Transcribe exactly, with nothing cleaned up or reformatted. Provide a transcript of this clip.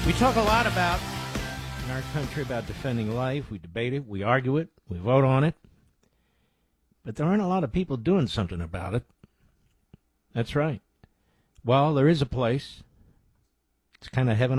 We talk a lot about, in our country, about defending life. We debate it, we argue it, we vote on it. But there aren't a lot of people doing something about it. That's right. Well, there is a place. It's kind of heaven